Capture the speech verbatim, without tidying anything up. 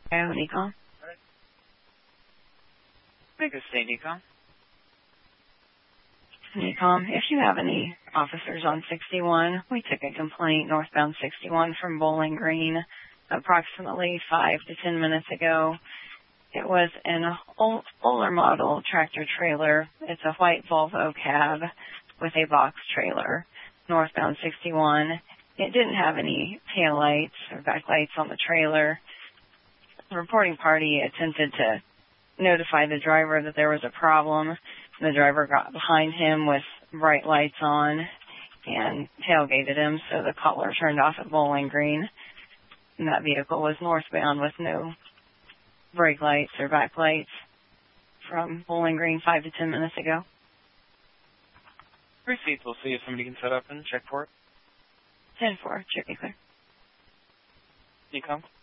Oh, Ecom. Make a state, Ecom. Ecom, if you have any officers on sixty-one, we took a complaint northbound sixty-one from Bowling Green approximately five to ten minutes ago. It was an old, older model tractor trailer. It's a white Volvo cab with a box trailer, northbound sixty-one. It didn't have any taillights or backlights on the trailer. The reporting party attempted to notify the driver that there was a problem. The driver got behind him with bright lights on and tailgated him, so the caller turned off at Bowling Green. And that vehicle was northbound with no brake lights or backlights from Bowling Green five to ten minutes ago. Receipts. We'll see if somebody can set up and check for it. ten four, should be clear. Ecom.